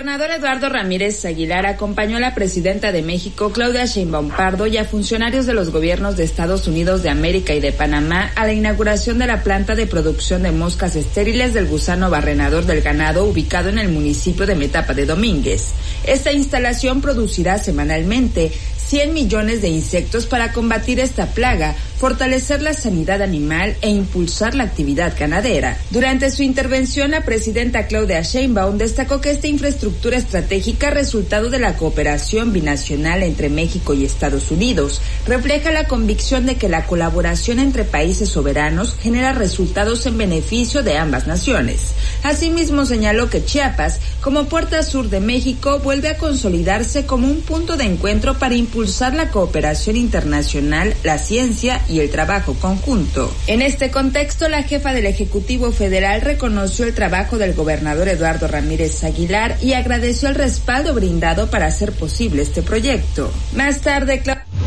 gobernador Eduardo Ramírez Aguilar acompañó a la presidenta de México, Claudia Sheinbaum Pardo, y a funcionarios de los gobiernos de Estados Unidos de América y de Panamá a la inauguración de la planta de producción de moscas estériles del gusano barrenador del ganado ubicado en el municipio de Metapa de Domínguez. Esta instalación producirá semanalmente 100 millones de insectos para combatir esta plaga, fortalecer la sanidad animal e impulsar la actividad ganadera. Durante su intervención, la presidenta Claudia Sheinbaum destacó que esta infraestructura estratégica, resultado de la cooperación binacional entre México y Estados Unidos, refleja la convicción de que la colaboración entre países soberanos genera resultados en beneficio de ambas naciones. Asimismo, señaló que Chiapas, como puerta sur de México, vuelve a consolidarse como un punto de encuentro para impulsar la cooperación internacional, la ciencia y el trabajo conjunto. En este contexto, la jefa del Ejecutivo Federal reconoció el trabajo del gobernador Eduardo Ramírez Aguilar y agradeció el respaldo brindado para hacer posible este proyecto. Más tarde,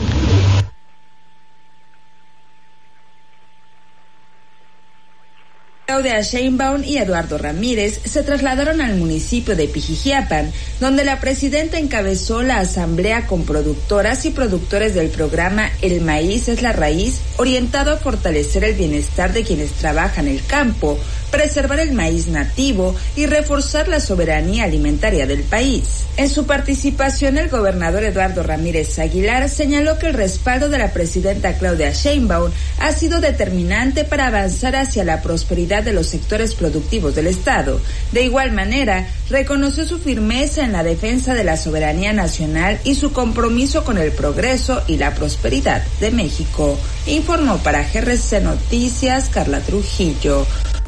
Claudia Sheinbaum y Eduardo Ramírez se trasladaron al municipio de Pijijiapan, donde la presidenta encabezó la asamblea con productoras y productores del programa El Maíz es la Raíz, orientado a fortalecer el bienestar de quienes trabajan el campo, preservar el maíz nativo y reforzar la soberanía alimentaria del país. En su participación, el gobernador Eduardo Ramírez Aguilar señaló que el respaldo de la presidenta Claudia Sheinbaum ha sido determinante para avanzar hacia la prosperidad de los sectores productivos del Estado. De igual manera, reconoció su firmeza en la defensa de la soberanía nacional y su compromiso con el progreso y la prosperidad de México. Informó para GRC Noticias Carla Trujillo.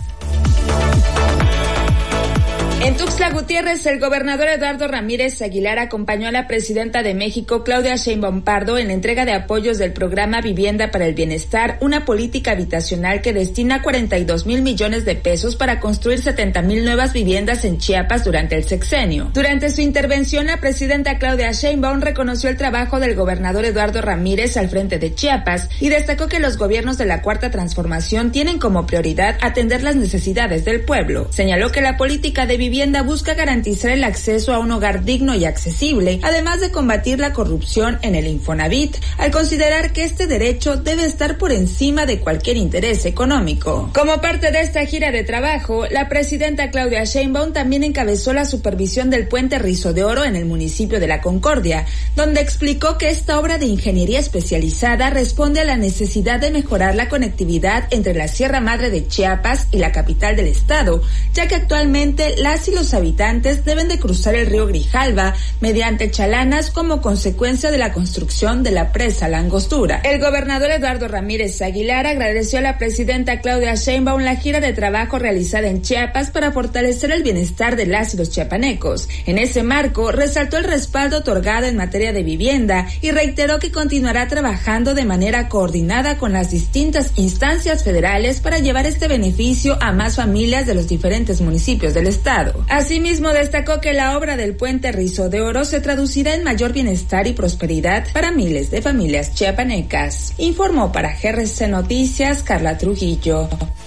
En Tuxtla Gutiérrez, el gobernador Eduardo Ramírez Aguilar acompañó a la presidenta de México, Claudia Sheinbaum Pardo, en la entrega de apoyos del programa Vivienda para el Bienestar, una política habitacional que destina 42,000 millones de pesos para construir 70,000 nuevas viviendas en Chiapas durante el sexenio. Durante su intervención, la presidenta Claudia Sheinbaum reconoció el trabajo del gobernador Eduardo Ramírez al frente de Chiapas y destacó que los gobiernos de la Cuarta Transformación tienen como prioridad atender las necesidades del pueblo. Señaló que la política de vivienda busca garantizar el acceso a un hogar digno y accesible, además de combatir la corrupción en el Infonavit, al considerar que este derecho debe estar por encima de cualquier interés económico. Como parte de esta gira de trabajo, la presidenta Claudia Sheinbaum también encabezó la supervisión del puente Rizo de Oro en el municipio de La Concordia, donde explicó que esta obra de ingeniería especializada responde a la necesidad de mejorar la conectividad entre la Sierra Madre de Chiapas y la capital del estado, ya que actualmente las y los habitantes deben de cruzar el río Grijalva mediante chalanas como consecuencia de la construcción de la presa La Angostura. El gobernador Eduardo Ramírez Aguilar agradeció a la presidenta Claudia Sheinbaum la gira de trabajo realizada en Chiapas para fortalecer el bienestar de las y los chiapanecos. En ese marco, resaltó el respaldo otorgado en materia de vivienda y reiteró que continuará trabajando de manera coordinada con las distintas instancias federales para llevar este beneficio a más familias de los diferentes municipios del estado. Asimismo, destacó que la obra del puente Rizo de Oro se traducirá en mayor bienestar y prosperidad para miles de familias chiapanecas. Informó para GRC Noticias Carla Trujillo.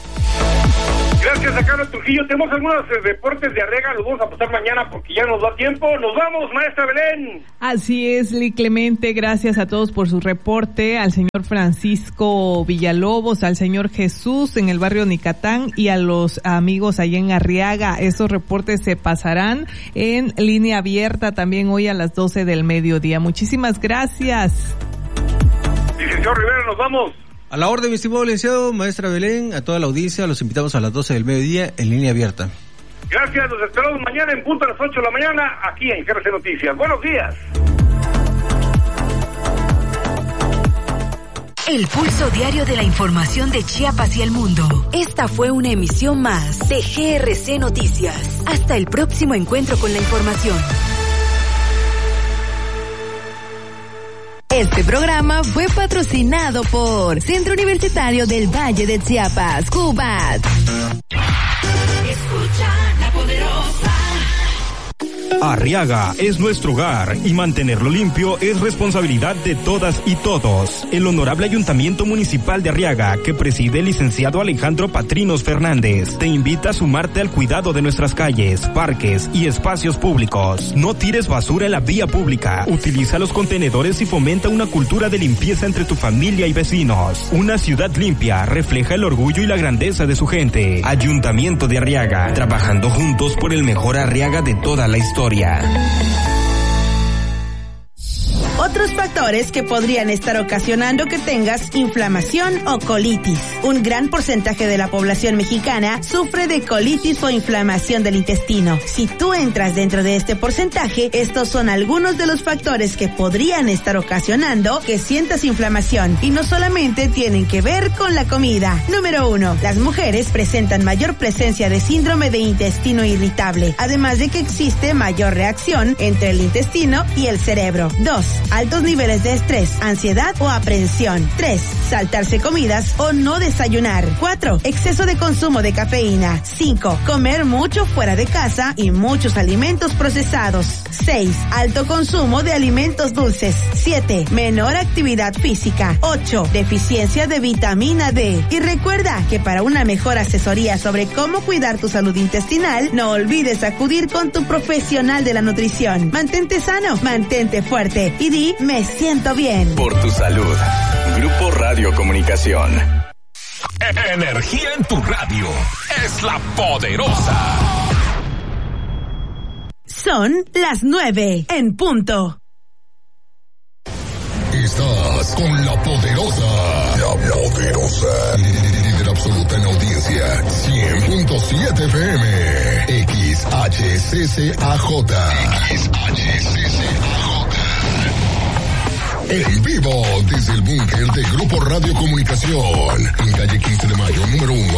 Gracias a Carlos Trujillo. Tenemos algunos deportes de Arrega, los vamos a pasar mañana porque ya nos da tiempo. Nos vamos, maestra Belén. Así es, Lee Clemente, gracias a todos por su reporte, al señor Francisco Villalobos, al señor Jesús en el barrio Nicatán y a los amigos allá en Arriaga. Esos reportes se pasarán en línea abierta también hoy a las 12 del mediodía. Muchísimas gracias. Licenciado Rivera, nos vamos. A la orden, mi estimado licenciado, maestra Belén, a toda la audiencia, los invitamos a las 12 del mediodía en línea abierta. Gracias, los esperamos mañana en punto a las 8 de la mañana, aquí en GRC Noticias. Buenos días. El pulso diario de la información de Chiapas y el mundo. Esta fue una emisión más de GRC Noticias. Hasta el próximo encuentro con la información. Este programa fue patrocinado por Centro Universitario del Valle de Chiapas, CUVAT. Escucha La Poderosa. Arriaga es nuestro hogar y mantenerlo limpio es responsabilidad de todas y todos. El Honorable Ayuntamiento Municipal de Arriaga, que preside el licenciado Alejandro Patrinos Fernández, te invita a sumarte al cuidado de nuestras calles, parques y espacios públicos. No tires basura en la vía pública, utiliza los contenedores y fomenta una cultura de limpieza entre tu familia y vecinos. Una ciudad limpia refleja el orgullo y la grandeza de su gente. Ayuntamiento de Arriaga, trabajando juntos por el mejor Arriaga de toda la historia. Otros factores que podrían estar ocasionando que tengas inflamación o colitis. Un gran porcentaje de la población mexicana sufre de colitis o inflamación del intestino. Si tú entras dentro de este porcentaje, estos son algunos de los factores que podrían estar ocasionando que sientas inflamación. Y no solamente tienen que ver con la comida. Número 1. Las mujeres presentan mayor presencia de síndrome de intestino irritable, además de que existe mayor reacción entre el intestino y el cerebro. 2. Altos niveles de estrés, ansiedad o aprensión. 3. Saltarse comidas o no desayunar. 4. Exceso de consumo de cafeína. 5. Comer mucho fuera de casa y muchos alimentos procesados. 6. Alto consumo de alimentos dulces. 7. Menor actividad física. 8. Deficiencia de vitamina D. Y recuerda que para una mejor asesoría sobre cómo cuidar tu salud intestinal, no olvides acudir con tu profesional de la nutrición. Mantente sano, mantente fuerte y di, me siento bien. Por tu salud. Grupo Radio Comunicación. Energía en tu radio. Es la poderosa. Son las 9 en punto. Estás con la poderosa. La poderosa. Líder absoluta en audiencia. 100.7 FM. XHCCAJ. En vivo desde el búnker de Grupo Radio Comunicación. En calle 15 de Mayo, número 1.